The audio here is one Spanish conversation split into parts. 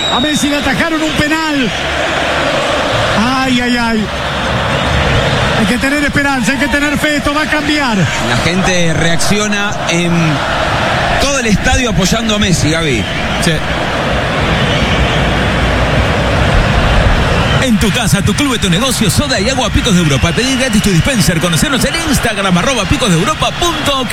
A Messi le atajaron un penal. Ay. Hay que tener esperanza, hay que tener fe, esto va a cambiar. La gente reacciona en todo el estadio apoyando a Messi, Gaby. Sí. En tu casa, tu club, tu negocio, soda y agua Picos de Europa. Pedir gratis tu dispenser. Conocernos en Instagram, @picosdeeuropa.ok.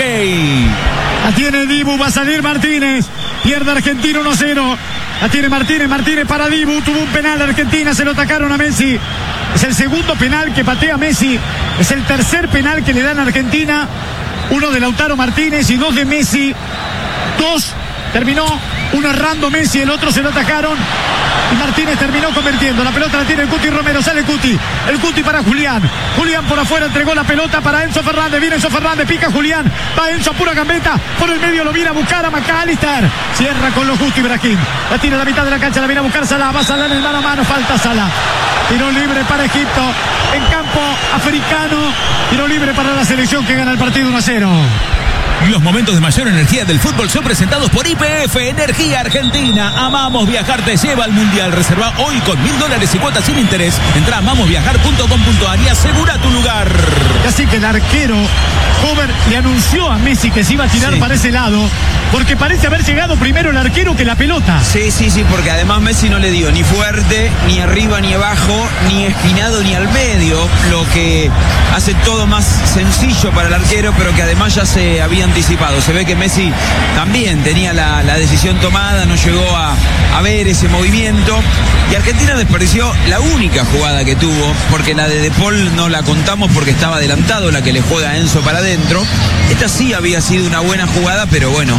La tiene Dibu, va a salir Martínez. Pierde Argentina 1-0. La tiene Martínez para Dibu. Tuvo un penal de Argentina, se lo atacaron a Messi. Es el segundo penal que patea Messi. Es el tercer penal que le dan a Argentina. Uno de Lautaro Martínez y dos de Messi. Dos terminó, uno errando Messi, el otro se lo atacaron. Y Martínez terminó convirtiendo. La pelota la tiene el Cuti Romero. Sale Cuti. El Cuti para Julián. Julián por afuera entregó la pelota para Enzo Fernández. Viene Enzo Fernández. Pica Julián. Va Enzo a pura gambeta. Por el medio lo viene a buscar a McAllister. Cierra con lo justo Ibrahim. La tira a la mitad de la cancha. La viene a buscar Salah. Va Salah en el mano a mano. Falta Salah. Tiro libre para Egipto. En campo africano. Tiro libre para la selección que gana el partido 1-0. Los momentos de mayor energía del fútbol son presentados por YPF Energía Argentina. Amamos Viajar te lleva al Mundial. Reserva hoy con $1,000 y cuotas sin interés. Entra a amamosviajar.com.ar y asegura tu lugar. Así que el arquero Hover le anunció a Messi que se iba a tirar para ese lado, porque parece haber llegado primero el arquero que la pelota. Sí, porque además Messi no le dio ni fuerte, ni arriba, ni abajo, ni esquinado, ni al medio, lo que hace todo más sencillo para el arquero, pero que además ya se había anticipado. Se ve que Messi también tenía la decisión tomada, no llegó a ver ese movimiento, y Argentina desperdició la única jugada que tuvo, porque la de Paul no la contamos porque estaba adelantado, la que le juega Enzo para adentro. Esta sí había sido una buena jugada, pero bueno,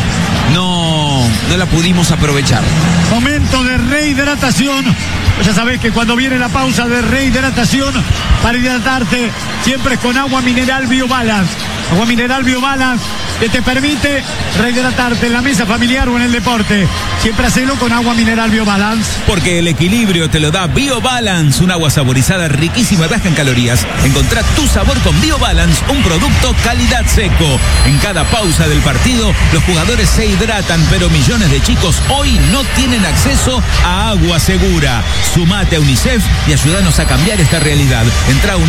no la pudimos aprovechar. Momento de rehidratación. Ya sabés que cuando viene la pausa de rehidratación, para hidratarte siempre es con agua mineral BioBalance. Agua mineral BioBalance que te permite rehidratarte en la mesa familiar o en el deporte. Siempre hacelo con agua mineral BioBalance. Porque el equilibrio te lo da BioBalance, un agua saborizada riquísima y baja en calorías. Encontrá tu sabor con BioBalance, un producto calidad seco. En cada pausa del partido, los jugadores se hidratan, pero millones de chicos hoy no tienen acceso a agua segura. Sumate a UNICEF y ayúdanos a cambiar esta realidad. Entrá a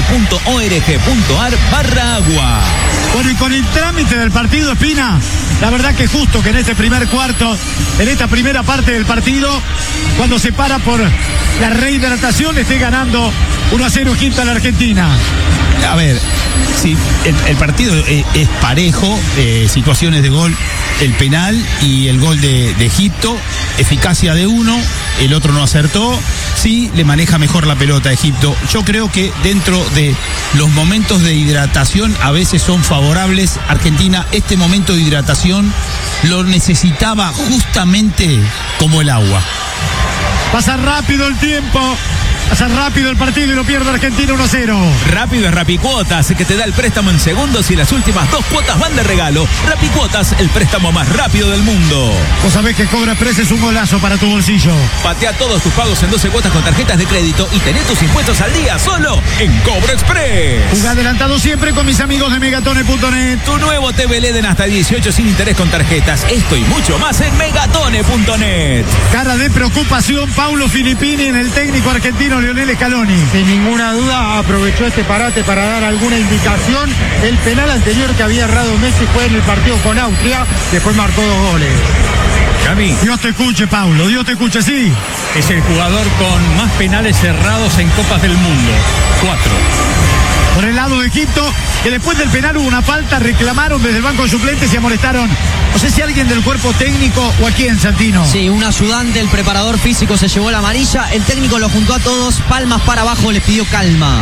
unicef.org.ar/agua. Bueno, y con el trámite del partido, Espina, la verdad que justo que en este primer cuarto, en esta primera parte del partido, cuando se para por la rehidratación, esté ganando 1-0 Egipto a la Argentina. A ver, sí, el partido es parejo, situaciones de gol, el penal y el gol de Egipto, eficacia de uno, el otro no acertó, sí, le maneja mejor la pelota a Egipto. Yo creo que dentro de los momentos de hidratación a veces son favorables. Argentina, este momento de hidratación lo necesitaba justamente como el agua. Pasa rápido el tiempo. Pasa rápido el partido y lo pierde Argentina 1-0. Rápido es Rapicuotas, que te da el préstamo en segundos y las últimas 2 cuotas van de regalo. Rapicuotas, el préstamo más rápido del mundo. Vos sabés que Cobra Express es un golazo para tu bolsillo. Patea todos tus pagos en 12 cuotas con tarjetas de crédito y tené tus impuestos al día solo en Cobra Express. Jugá adelantado siempre con mis amigos de Megatone.net. Tu nuevo TV LED en hasta 18 sin interés con tarjetas. Esto y mucho más en Megatone.net. Cara de preocupación Paulo Filippini en el técnico argentino Lionel Scaloni. Sin ninguna duda aprovechó este parate para dar alguna indicación. El penal anterior que había errado Messi fue en el partido con Austria, después marcó 2 goles. Gaby, Dios te escuche, Paulo, Dios te escuche, sí. Es el jugador con más penales cerrados en Copas del Mundo. 4. Por el lado de Egipto, que después del penal hubo una falta, reclamaron desde el banco de suplentes y amonestaron, no sé si alguien del cuerpo técnico o a quién, Santino. Sí, un ayudante, el preparador físico se llevó la amarilla, el técnico lo juntó a todos, palmas para abajo, les pidió calma.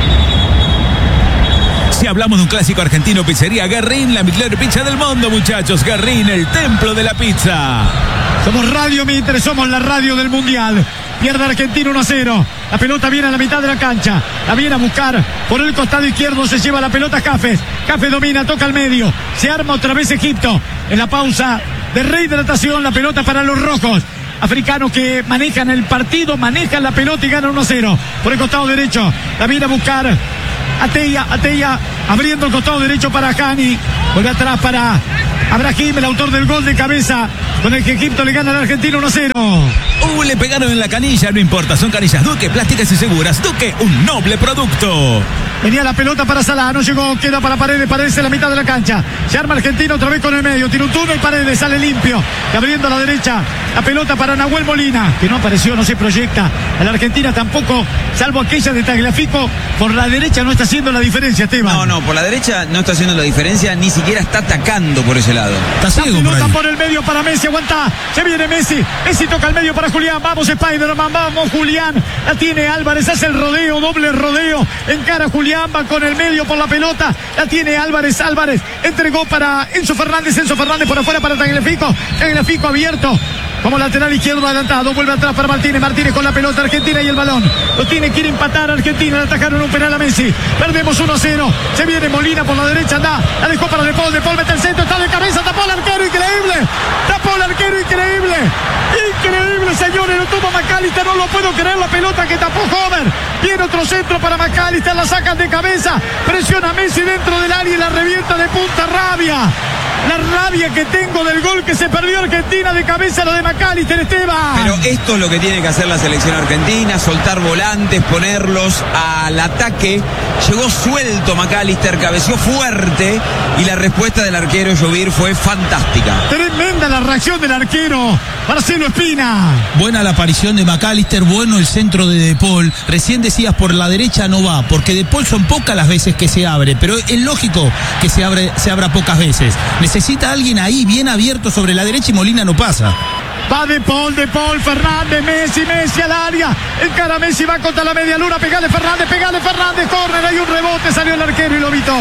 Si hablamos de un clásico argentino, pizzería Guerrín, la mejor pizza del mundo, muchachos. Guerrín, el templo de la pizza. Somos Radio Mitre, somos la radio del Mundial. Pierde Argentina 1-0. La pelota viene a la mitad de la cancha. La viene a buscar por el costado izquierdo. Se lleva la pelota Cafes. Cafes domina, toca al medio. Se arma otra vez Egipto. En la pausa de rehidratación, la pelota para los rojos. Africanos que manejan el partido, manejan la pelota y ganan 1-0. Por el costado derecho. La viene a buscar Atella, abriendo el costado derecho para Hani. Vuelve atrás para Brahim, el autor del gol de cabeza con el que Egipto le gana al Argentina 1-0. Le pegaron en la canilla, no importa, son canillas Duque, plásticas y seguras. Duque, un noble producto. Venía la pelota para Salah, no llegó, queda para Paredes en la mitad de la cancha. Se arma Argentina otra vez con el medio, tiene un túnel, Paredes sale limpio, abriendo a la derecha. La pelota para Nahuel Molina, que no apareció, no se proyecta. A la Argentina tampoco, salvo aquella de Tagliafico, por la derecha no está haciendo la diferencia, Esteban. No, por la derecha no está haciendo la diferencia, ni siquiera está atacando por ese lado. Está ciego por pelota ahí. por el medio para Messi, aguanta, se viene Messi toca el medio para Julián, vamos Spider-Man, vamos Julián, la tiene Álvarez, hace el rodeo, doble rodeo, encara Julián, va con el medio por la pelota, la tiene Álvarez, entregó para Enzo Fernández por afuera para Tagliafico abierto, como lateral izquierdo adelantado, vuelve atrás para Martínez con la pelota, Argentina y el balón, lo tiene, quiere empatar Argentina, le atajaron un penal a Messi, perdemos 1-0, se viene Molina por la derecha, anda, la dejó para De Paul mete el centro, está de cabeza, tapó el arquero, increíble, señores, lo tuvo McAllister, no lo puedo creer, la pelota que tapó Homer, viene otro centro para McAllister, la sacan de cabeza, presiona a Messi dentro del área y la revienta de punta, la rabia que tengo del gol que se perdió Argentina de cabeza, lo de McAllister, Esteban. Pero esto es lo que tiene que hacer la selección argentina, soltar volantes, ponerlos al ataque. Llegó suelto McAllister, cabeció fuerte y la respuesta del arquero Llovir fue fantástica. Tremenda la reacción del arquero Marcelo Espina. Buena la aparición de McAllister, bueno el centro de De Paul. Recién decías por la derecha no va, porque De Paul son pocas las veces que se abre, pero es lógico que se abra pocas veces. Necesita alguien ahí bien abierto sobre la derecha y Molina no pasa. Va De Paul, Fernández, Messi al área, encara Messi, va contra la media luna, pegale Fernández, córner, hay un rebote, salió el arquero y lo evitó,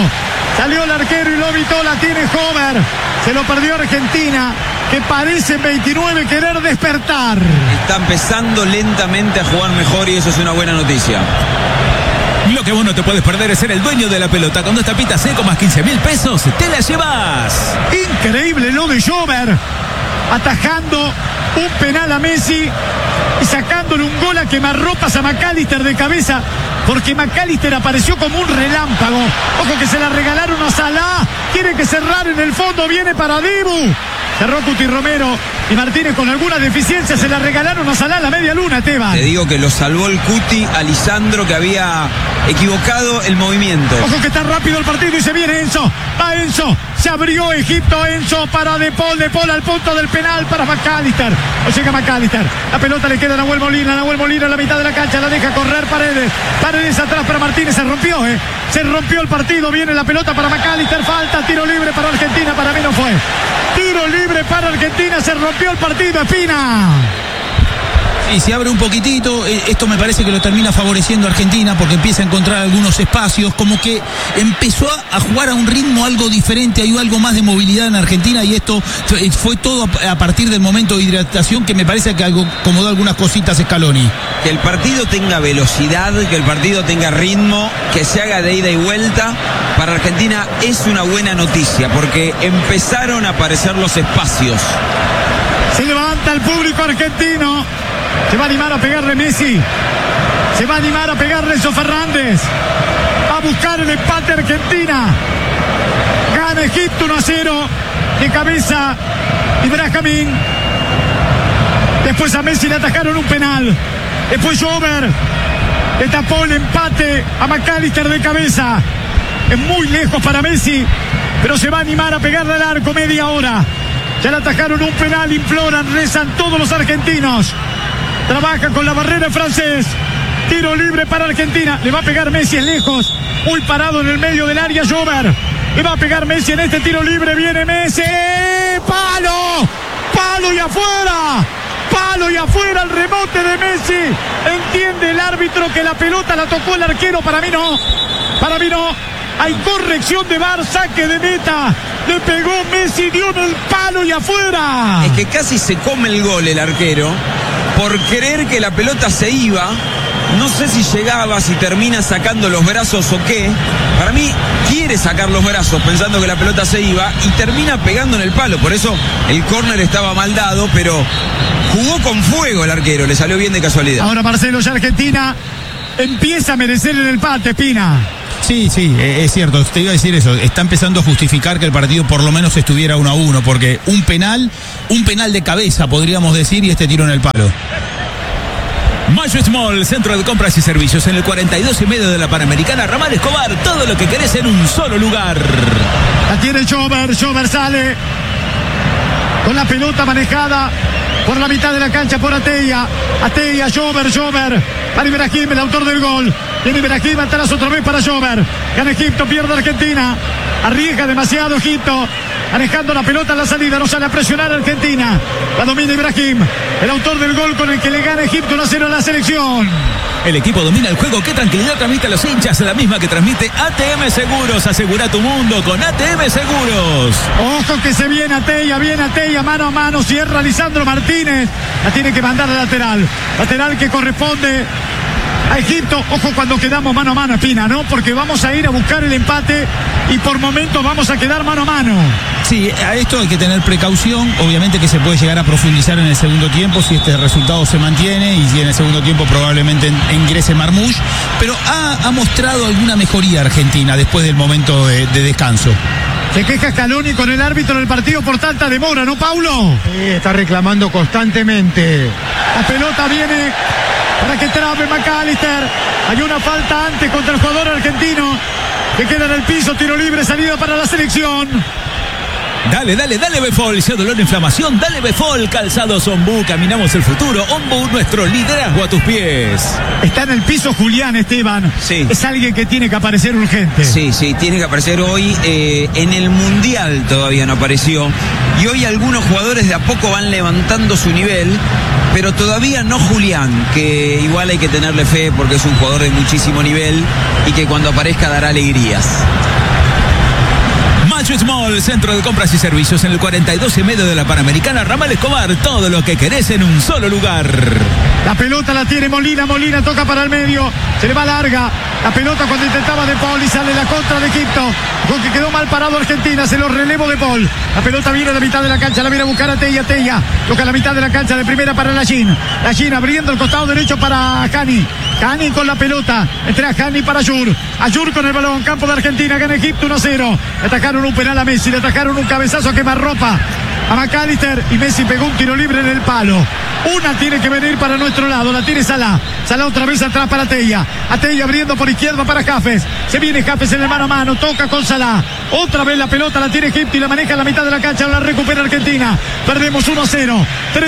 la tiene Homer, se lo perdió Argentina, que parece en 29 querer despertar. Está empezando lentamente a jugar mejor y eso es una buena noticia. Lo que vos no te puedes perder es ser el dueño de la pelota. Con 2 tapitas seco más 15.000 pesos, te la llevas. Increíble lo de Jover, atajando un penal a Messi y sacándole un gol a quemarropas a McAllister de cabeza, porque McAllister apareció como un relámpago. Ojo que se la regalaron a Salah, tiene que cerrar en el fondo, viene para Dibu. Cerró Cuti Romero y Martínez con alguna deficiencia, se la regalaron a Salah a la media luna, Esteban. Te digo que lo salvó el Cuti a Lisandro, que había equivocado el movimiento. Ojo que está rápido el partido y se viene Enzo. Va Enzo, se abrió Egipto, Enzo para De Paul al punto del penal para McAllister. O llega McAllister, la pelota le queda a Nahuel Molina en la mitad de la cancha, la deja correr Paredes atrás para Martínez, se rompió el partido, viene la pelota para McAllister, falta, tiro libre para Argentina, para mí no fue. Tiro libre para Argentina, se rompió el partido, Espina. Y se abre un poquitito, esto me parece que lo termina favoreciendo a Argentina porque empieza a encontrar algunos espacios, como que empezó a jugar a un ritmo algo diferente, hay algo más de movilidad en Argentina y esto fue todo a partir del momento de hidratación que me parece que acomodó algunas cositas Scaloni. Que el partido tenga velocidad, que el partido tenga ritmo, que se haga de ida y vuelta, para Argentina es una buena noticia porque empezaron a aparecer los espacios. Se levanta el público argentino. Se va a animar a pegarle Messi. Se va a animar a pegarle Enzo Fernández. Va a buscar el empate Argentina. Gana Egipto 1-0. De cabeza Ibrahim. Después a Messi le atajaron un penal. Después Jover le tapó el empate a McAllister de cabeza. Es muy lejos para Messi, pero se va a animar a pegarle al arco media hora. Ya le atajaron un penal, imploran, rezan todos los argentinos. Trabaja con la barrera francés. Tiro libre para Argentina. Le va a pegar Messi en lejos. Muy parado en el medio del área Jover. Le va a pegar Messi en este tiro libre. Viene Messi. ¡Palo! ¡Palo y afuera! ¡Palo y afuera! El rebote de Messi. Entiende el árbitro que la pelota la tocó el arquero. Para mí no. Hay corrección de VAR, saque de meta. Le pegó Messi, dio en el palo y afuera. Es que casi se come el gol el arquero por creer que la pelota se iba. No sé si llegaba, si termina sacando los brazos o qué. Para mí quiere sacar los brazos pensando que la pelota se iba y termina pegando en el palo. Por eso el córner estaba mal dado, pero jugó con fuego el arquero, le salió bien de casualidad. Ahora Marcelo, ya Argentina empieza a merecer el empate, Espina. Sí, es cierto, te iba a decir eso, está empezando a justificar que el partido por lo menos estuviera 1-1, porque un penal de cabeza podríamos decir, y este tiro en el palo. Mayo Small, centro de compras y servicios en el 42,5 de la Panamericana, Ramal Escobar, todo lo que querés en un solo lugar. La tiene Schober sale con la pelota manejada por la mitad de la cancha por Atella, Schober, para Ibrahim, el autor del gol. Viene Ibrahim atrás otra vez para Schober. Gana Egipto, pierde Argentina. Arriesga demasiado Egipto, manejando la pelota en la salida, no sale a presionar a Argentina. La domina Ibrahim, el autor del gol con el que le gana Egipto 1-0 a la selección. El equipo domina el juego. ¿Qué tranquilidad transmite a los hinchas? La misma que transmite ATM Seguros. Asegura tu mundo con ATM Seguros. Ojo que se viene Atella, mano a mano, cierra Lisandro Martínez. La tiene que mandar al lateral que corresponde a Egipto. Ojo cuando quedamos mano a mano, Espina, ¿no? Porque vamos a ir a buscar el empate y por momentos vamos a quedar mano a mano. Sí, a esto hay que tener precaución, obviamente que se puede llegar a profundizar en el segundo tiempo si este resultado se mantiene y si en el segundo tiempo probablemente ingrese Marmoush, pero ha mostrado alguna mejoría Argentina después del momento de descanso. Se queja Scaloni con el árbitro del partido por tanta demora, ¿no, Paulo? Sí, está reclamando constantemente. La pelota viene para que trabe McAllister. Hay una falta antes contra el jugador argentino que queda en el piso, tiro libre, salida para la selección. Dale, Befol, si hay dolor o inflamación, dale Befol, calzados Ombú, caminamos el futuro, Ombú, nuestro liderazgo a tus pies. Está en el piso Julián, Esteban. Sí. Es alguien que tiene que aparecer urgente. Sí, tiene que aparecer hoy. En el Mundial todavía no apareció. Y hoy algunos jugadores de a poco van levantando su nivel, pero todavía no Julián, que igual hay que tenerle fe porque es un jugador de muchísimo nivel y que cuando aparezca dará alegrías. Macho Small, centro de compras y servicios en el 42,5 de la Panamericana, Ramal Escobar, todo lo que querés en un solo lugar. La pelota la tiene Molina toca para el medio, se le va larga. La pelota cuando intentaba De Paul y sale la contra de Egipto, con que quedó mal parado Argentina, se lo relevo De Paul. La pelota viene a la mitad de la cancha, la viene a buscar a Atella, toca la mitad de la cancha de primera para Lachin abriendo el costado derecho para Cani con la pelota, entre Cani para Ayur con el balón, campo de Argentina, gana Egipto 1-0. Le atacaron un penal a Messi, le atacaron un cabezazo a quemarropa a McAllister y Messi pegó un tiro libre en el palo. Una tiene que venir para nuestro lado, la tiene Salah otra vez atrás para Atella abriendo por izquierda para Jafes, se viene Jafes en el mano a mano, toca con Salah, otra vez la pelota la tiene Egipto y la maneja en la mitad de la cancha, la recupera Argentina, perdemos 1-0,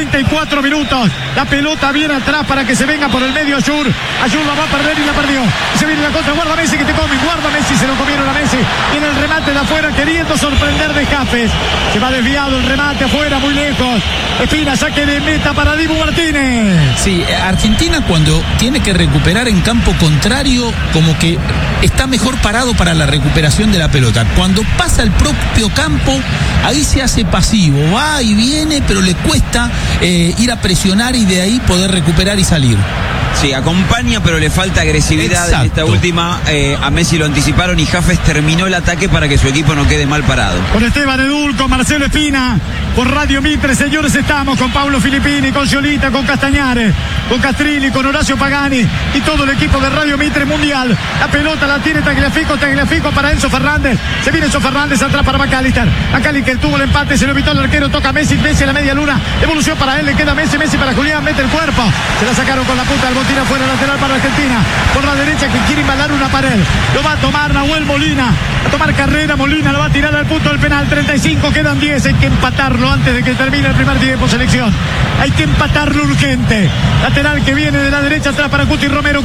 34 minutos, la pelota viene atrás para que se venga por el medio Ayur la va a perder y la perdió, se viene la contra, guarda Messi que te comen, guarda Messi, se lo comieron a Messi, viene el remate de afuera queriendo sorprender de Jafes, se va desviado el remate afuera muy lejos, Espina saque de meta para Dibu Martínez. Sí, Argentina cuando tiene que recuperar en campo contrario, como que está mejor parado para la recuperación de la pelota. Cuando pasa el propio campo, ahí se hace pasivo, va y viene, pero le cuesta ir a presionar y de ahí poder recuperar y salir. Sí, acompaña, pero le falta agresividad. Exacto. En esta última. A Messi lo anticiparon y Jafes terminó el ataque para que su equipo no quede mal parado. Con Esteban Edul, con Marcelo Espina, por Radio Mitre, señores, estamos con Pablo Filippini, con Giolita, con Castañares, con Castrilli, con Horacio Pagani y todo el equipo de Radio Mitre Mundial. La pelota la tiene Tagliafico para Enzo Fernández. Se viene Enzo Fernández atrás para McAllister. McAllister tuvo el empate, se lo evitó el arquero, toca Messi a la media luna. Evolución para él, le queda Messi para Julián, mete el cuerpo. Se la sacaron con la punta del botín afuera, lateral para Argentina. Por la derecha que quiere embalar una pared. Lo va a tomar Nahuel Molina. A tomar carrera Molina, lo va a tirar al punto del penal. 35, quedan 10. Hay que empatarlo antes de que termine el primer tiempo, selección. Hay que empatarlo urgente. Lateral que viene de la derecha atrás para Cuti Romero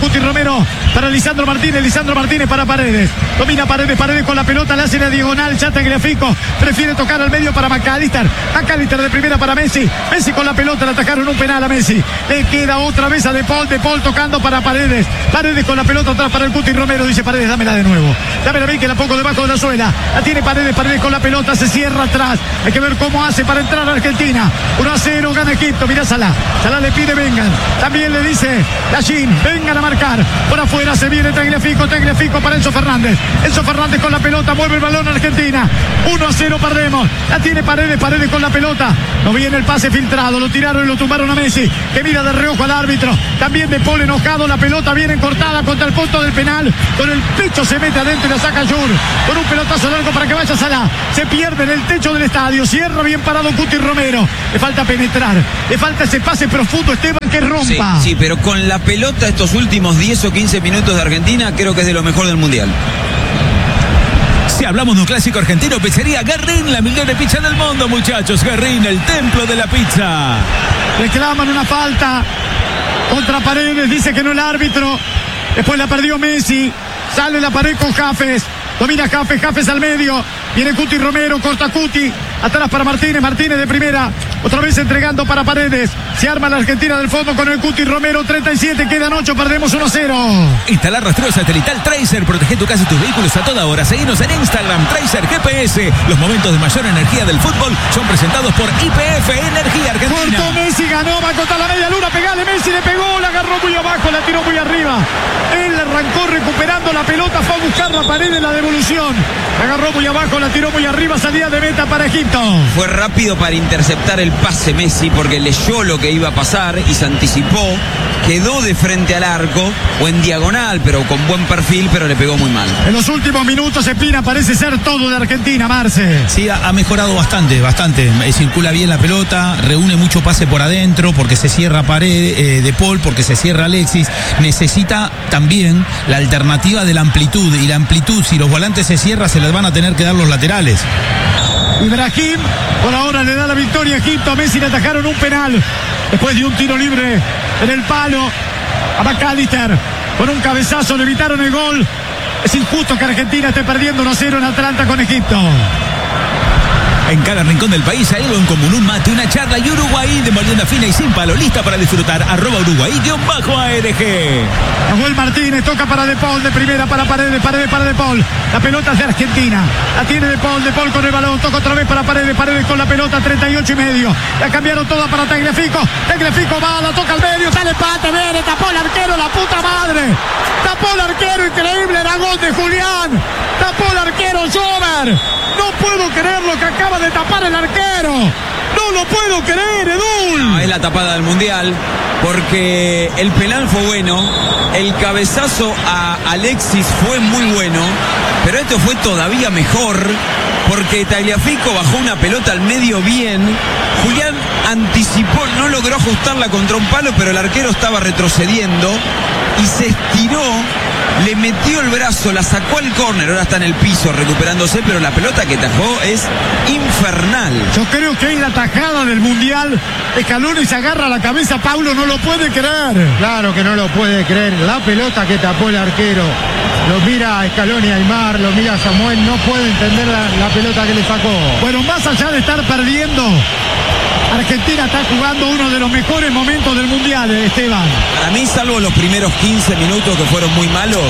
para Lisandro Martínez para Paredes. Domina Paredes con la pelota, la hace la diagonal. Tagliafico prefiere tocar al medio para McAllister de primera para Messi con la pelota, le atacaron un penal a Messi. Le queda otra vez a De Paul tocando para Paredes con la pelota atrás para el Cuti Romero, dice Paredes, dámela de nuevo, dámela bien que la pongo debajo de la suela. La tiene Paredes con la pelota, se cierra atrás. Hay que ver cómo hace para entrar a Argentina. 1-0, gana Egipto. Mira Salah le pide vengan, también le dice Lachin, vengan a marcar. Por afuera se viene Tagliafico para Enzo Fernández con la pelota, mueve el balón a Argentina. 1-0, perdemos. La tiene Paredes con la pelota. No viene el pase filtrado, lo tiraron y lo tumbaron a Messi, que mira de reojo al árbitro. También De De Paul enojado, la pelota viene cortada contra el punto del penal. Con el pecho se mete adentro y la saca Jur. Con un pelotazo largo para que vaya Salah. Se pierde en el techo del estadio. Cierra bien parado Cuti Romero. Le falta penetrar. Le falta ese pase profundo, Esteban, que rompa. Sí, pero con la pelota estos últimos 10 o 15 minutos de Argentina, creo que es de lo mejor del Mundial. Si hablamos de un clásico argentino, pizzería Guerrín, la mejor pizza del mundo, muchachos. Guerrín, el templo de la pizza. Reclaman una falta contra Paredes, dice que no el árbitro. Después la perdió Messi. Sale la pared con Jafes. Domina Jafes al medio. Viene Cuti Romero, corta Cuti. Atrás para Martínez de primera. Otra vez entregando para Paredes. Se arma la Argentina del fondo con el Cuti Romero. 37, quedan 8, perdemos 1-0. Instalar rastreo satelital Tracer. Protege tu casa y tus vehículos a toda hora. Seguinos en Instagram, Tracer GPS. Los momentos de mayor energía del fútbol son presentados por YPF Energía Argentina. Cortó Messi, ganó, va a contar la media luna. Pegale, Messi le pegó, la agarró muy abajo, la tiró muy arriba. Él arrancó recuperando la pelota, fue a buscar la pared en la devolución. La agarró muy abajo, la tiró muy arriba, salida de meta para Egipto. Fue rápido para interceptar el pase Messi porque leyó lo que iba a pasar y se anticipó. Quedó de frente al arco o en diagonal, pero con buen perfil, pero le pegó muy mal. En los últimos minutos Espina parece ser todo de Argentina, Marce. Sí, ha mejorado bastante. Circula bien la pelota, reúne mucho pase por adentro porque se cierra pared de Paul, porque se cierra Alexis. Necesita también la alternativa de la amplitud, y la amplitud, si los volantes se cierran, se les van a tener que dar los laterales. Ibrahim por ahora le da la victoria a Egipto. A Messi le atajaron un penal después de un tiro libre en el palo a McAllister. Con un cabezazo le evitaron el gol. Es injusto que Argentina esté perdiendo 1-0 en Atlanta con Egipto. En cada rincón del país hay algo en común, un mate, una charla y Uruguay de molienda fina y sin palo, lista para disfrutar. @Uruguay_ARG. Nahuel Martínez toca para De Paul, de primera para Paredes para De Paul. La pelota es de Argentina. La tiene De Paul con el balón, toca otra vez para Paredes con la pelota, 38,5. La cambiaron toda para Tagliafico. Tagliafico va, la toca al medio, sale empate, viene, tapó el arquero, la puta madre. Tapó el arquero, increíble, era gol de Julián. Tapó el arquero Jover. No puedo creer lo que acaba de tapar el arquero. No lo puedo creer, Edul. No, es la tapada del Mundial, porque el penal fue bueno, el cabezazo a Alexis fue muy bueno, pero esto fue todavía mejor, porque Tagliafico bajó una pelota al medio bien. Julián anticipó, no logró ajustarla contra un palo, pero el arquero estaba retrocediendo y se estiró, le metió el brazo, la sacó al córner, ahora está en el piso recuperándose, pero la pelota que tajó es infernal. Yo creo que es la tajada del Mundial. Scaloni se agarra la cabeza, Paulo no lo puede creer. Claro que no lo puede creer. La pelota que tapó el arquero. Lo mira Scaloni, Aymar, lo mira Samuel, no puede entender la pelota que le sacó. Bueno, más allá de estar perdiendo, Argentina está jugando uno de los mejores momentos del Mundial, Esteban. Para mí, salvo los primeros 15 minutos que fueron muy malos,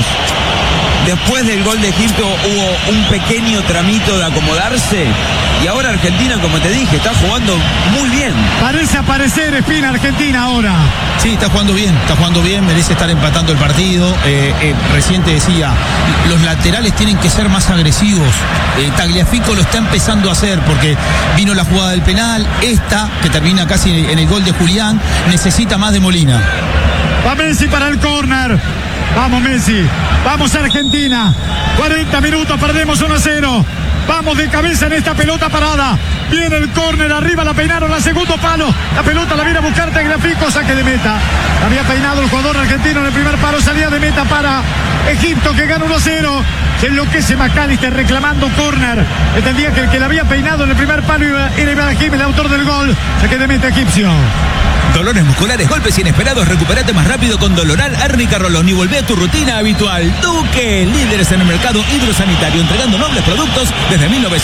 después del gol de Egipto hubo un pequeño tramito de acomodarse y ahora Argentina, como te dije, está jugando muy bien. Parece aparecer Espina Argentina ahora. Sí, está jugando bien, merece estar empatando el partido. Recién te decía, los laterales tienen que ser más agresivos. Tagliafico lo está empezando a hacer porque vino la jugada del penal, esta que termina casi en el gol de Julián, necesita más de Molina. Va Messi para el córner. Vamos Messi, vamos Argentina. 40 minutos, perdemos 1-0. Vamos de cabeza en esta pelota parada. Viene el córner, arriba la peinaron al segundo palo. La pelota la viene a buscar Tagliafico, saque de meta. La había peinado el jugador argentino en el primer palo, salida de meta para Egipto que gana 1-0. Se enloquece McAllister reclamando córner. Entendía que el que la había peinado en el primer palo era Ibrahim, el autor del gol. Saque de meta egipcio. Dolores musculares, golpes inesperados, recupérate más rápido con Doloral Árnica Rolón y volvé a tu rutina habitual. Duque, líderes en el mercado hidrosanitario, entregando nobles productos desde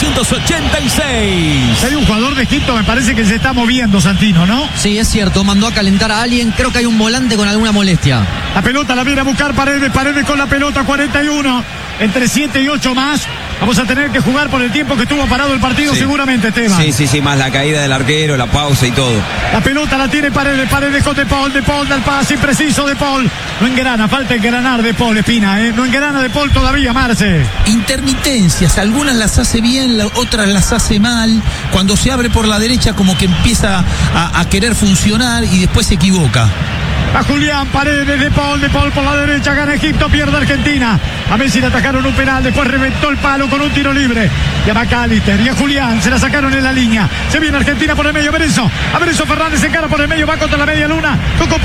1986. Hay un jugador de Egipto, me parece que se está moviendo, Santino, ¿no? Sí, es cierto, mandó a calentar a alguien, creo que hay un volante con alguna molestia. La pelota la viene a buscar Paredes con la pelota, 41, entre 7 y 8 más. Vamos a tener que jugar por el tiempo que estuvo parado el partido, sí. Seguramente, Esteban. Sí, más la caída del arquero, la pausa y todo. La pelota la tiene Paredes con De Paul del pase impreciso De Paul. No engrana, falta engranar De Paul, Espina, no engrana De Paul todavía, Marce. Intermitencias, algunas las hace bien, otras las hace mal. Cuando se abre por la derecha como que empieza a querer funcionar y después se equivoca. A Julián, Paredes, De Paul por la derecha, gana Egipto, pierde Argentina. A Messi le atacaron un penal, después reventó el palo con un tiro libre. Y a McAllister y a Julián se la sacaron en la línea. Se viene Argentina por el medio, a Berizzo Fernández se encara por el medio, va contra la media luna. Tocó